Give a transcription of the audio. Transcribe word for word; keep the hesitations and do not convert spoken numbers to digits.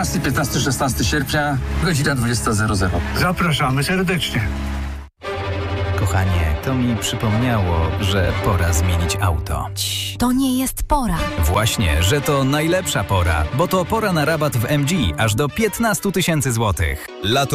czternastego, piętnastego, szesnastego sierpnia, godzina dwudziesta zero zero. Zapraszamy serdecznie. Kochanie, to mi przypomniało, że pora zmienić auto. To nie jest pora. Właśnie, że to najlepsza pora, bo to pora na rabat w M G aż do piętnaście tysięcy złotych. Lato